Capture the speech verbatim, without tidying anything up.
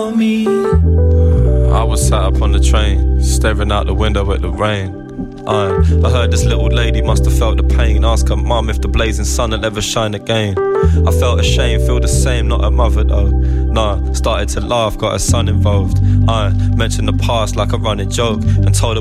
me. I was sat up on the train, staring out the window at the rain. Uh, I heard this little lady must have felt the pain. Ask her mum if the blazing sun will ever shine again. I felt ashamed, feel the same, not her mother though. Nah, started to laugh, got her son involved. I mentioned the past like a running joke and told her